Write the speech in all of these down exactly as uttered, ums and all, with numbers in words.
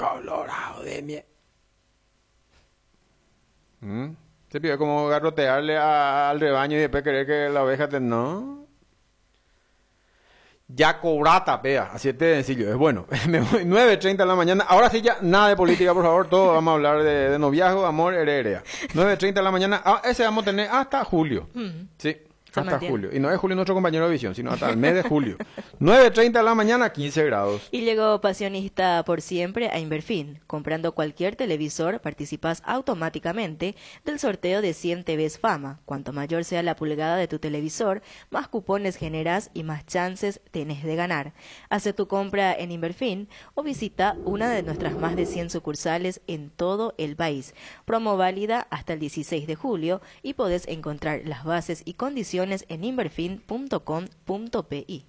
colorado de miel. ¿Mm? Se pide como garrotearle a- al rebaño y después querer que la oveja te... No. Ya cobrata, vea, así de sencillo, es bueno. Me voy nueve treinta de la mañana. Ahora sí ya, nada de política, por favor. Todo vamos a hablar de, de noviazgo, amor, heredera. nueve treinta de la mañana. Ah, ese vamos a tener hasta julio. Mm. Sí, Se hasta mantiene. julio. Y no es Julio nuestro compañero de visión, sino hasta el mes de julio. nueve treinta de la mañana, quince grados. Y llegó Pasionista por siempre a Inverfin. Comprando cualquier televisor, participas automáticamente del sorteo de cien T Vs Fama. Cuanto mayor sea la pulgada de tu televisor, más cupones generas y más chances tenés de ganar. Hace tu compra en Inverfin o visita una de nuestras más de cien sucursales en todo el país. Promo válida hasta el dieciséis de julio y podés encontrar las bases y condiciones en inverfin punto com punto pi.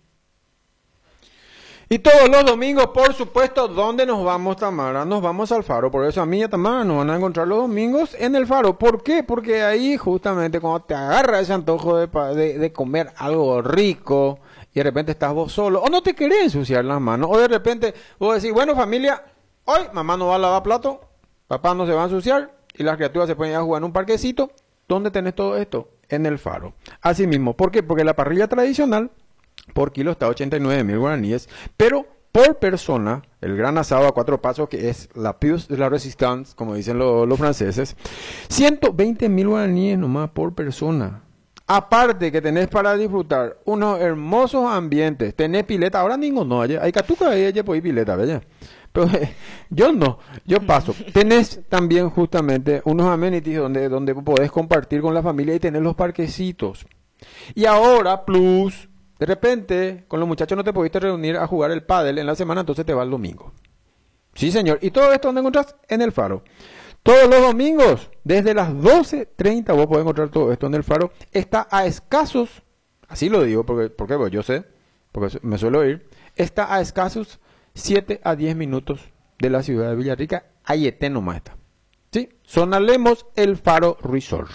Y todos los domingos, por supuesto, ¿dónde nos vamos, Tamara? Nos vamos al Faro. Por eso a mí y a Tamara nos van a encontrar los domingos en el Faro. ¿Por qué? Porque ahí justamente cuando te agarra ese antojo de, pa- de, de comer algo rico y de repente estás vos solo, o no te querés ensuciar las manos, o de repente vos decís, bueno familia, hoy mamá no va a lavar plato, papá no se va a ensuciar y las criaturas se pueden ir a jugar en un parquecito. ¿Dónde tenés todo esto? En el Faro. Así mismo, ¿por qué? Porque la parrilla tradicional por kilo está a ochenta y nueve mil guaraníes, pero por persona, el gran asado a cuatro pasos, que es la pièce de la résistance, como dicen lo- los franceses, ciento veinte mil guaraníes nomás por persona. Aparte que tenés para disfrutar unos hermosos ambientes, tenés pileta, ahora ninguno no, hay catuca ahí, hay pues pileta, ¿verdad? Pero eh, yo no, yo paso. Tenés también justamente unos amenities donde, donde podés compartir con la familia y tener los parquecitos. Y ahora, plus, de repente, con los muchachos no te pudiste reunir a jugar el pádel en la semana, entonces te va el domingo. Sí, señor. Y todo esto, ¿dónde encontrás? En el Faro. Todos los domingos, desde las doce treinta, vos podés encontrar todo esto en el Faro. Está a escasos, así lo digo, porque, porque pues, yo sé, porque me suelo ir, está a escasos siete a diez minutos de la ciudad de Villarrica. Ahí está nomás está. ¿Sí? Sonalemos el Faro Resort.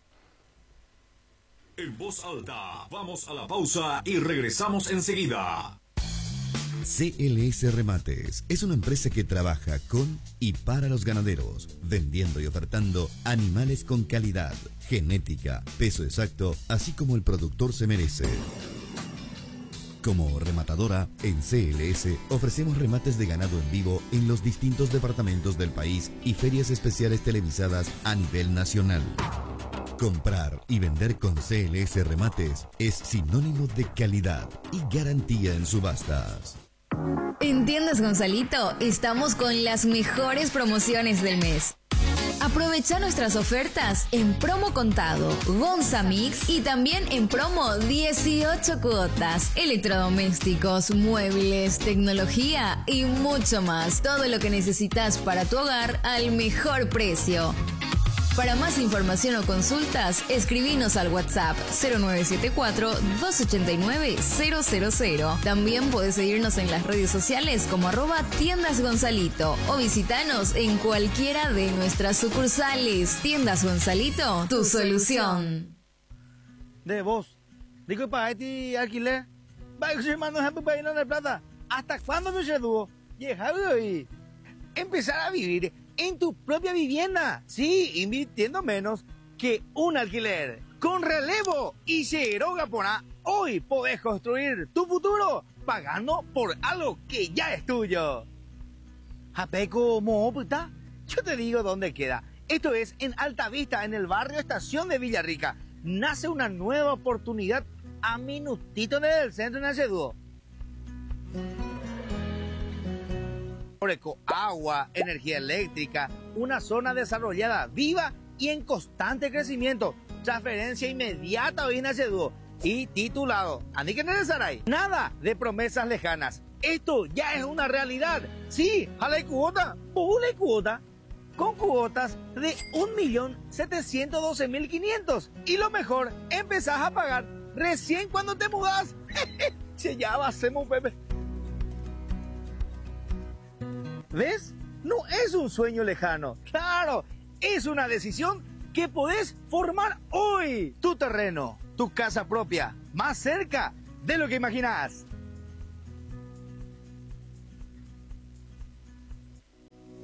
En voz alta, vamos a la pausa y regresamos enseguida. C L S Remates es una empresa que trabaja con y para los ganaderos, vendiendo y ofertando animales con calidad, genética, peso exacto, así como el productor se merece. Como rematadora, en C L S ofrecemos remates de ganado en vivo en los distintos departamentos del país y ferias especiales televisadas a nivel nacional. Comprar y vender con C L S Remates es sinónimo de calidad y garantía en subastas. En Tiendas Gonzalito estamos con las mejores promociones del mes. Aprovecha nuestras ofertas en promo contado, Gonza Mix y también en promo dieciocho cuotas, electrodomésticos, muebles, tecnología y mucho más. Todo lo que necesitas para tu hogar al mejor precio. Para más información o consultas, escribinos al WhatsApp cero nueve siete cuatro, dos ocho nueve, cero cero cero. También puedes seguirnos en las redes sociales como arroba Tiendas Gonzalito o visitanos en cualquiera de nuestras sucursales. Tiendas Gonzalito, tu solución. De vos. Digo, para este alquiler. Va, hermano, ejemplo, para irnos de plata. ¿Hasta cuándo no se dúo? Dejado y empezar a vivir en tu propia vivienda. Sí, invirtiendo menos que un alquiler. Con Relevo y Cero Gaporá, hoy podés construir tu futuro pagando por algo que ya es tuyo. Japeco, mo, puta. Yo te digo dónde queda. Esto es en Alta Vista, en el barrio Estación de Villarrica. Nace una nueva oportunidad a minutito del centro de Dúo. Agua, energía eléctrica, una zona desarrollada, viva y en constante crecimiento. Transferencia inmediata hoy en Dúo. Y titulado, ¿Ani que Saray? Nada de promesas lejanas. Esto ya es una realidad. Sí, a la cuota, pule cuota, con cuotas de un millón setecientos doce mil quinientos. Y lo mejor, empezás a pagar recién cuando te mudás. Che, ya va, hacemos bebé. ¿Ves? No es un sueño lejano. Claro, es una decisión que podés formar hoy. Tu terreno, tu casa propia, más cerca de lo que imaginás.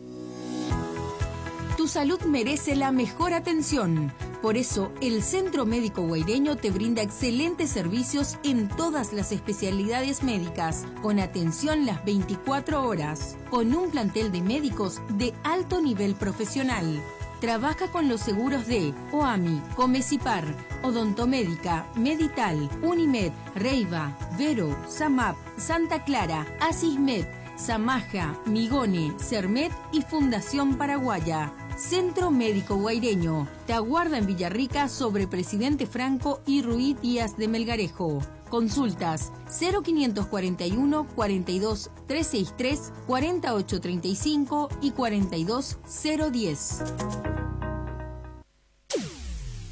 Tu salud merece la mejor atención. Por eso, el Centro Médico Guaireño te brinda excelentes servicios en todas las especialidades médicas, con atención las veinticuatro horas, con un plantel de médicos de alto nivel profesional. Trabaja con los seguros de OAMI, Comecipar, Odontomédica, Medital, Unimed, Reiva, Vero, SAMAP, Santa Clara, Asismed, Samaja, Migone, Cermet y Fundación Paraguaya. Centro Médico Guaireño. Te aguarda en Villarrica sobre Presidente Franco y Ruiz Díaz de Melgarejo. Consultas cero quinientos cuarenta y uno, cuarenta y dos, trescientos sesenta y tres, cuarenta y ocho treinta y cinco y cuarenta y dos cero diez.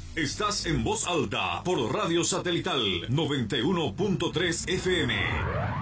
Estás en voz alta por Radio Satelital noventa y uno punto tres F M.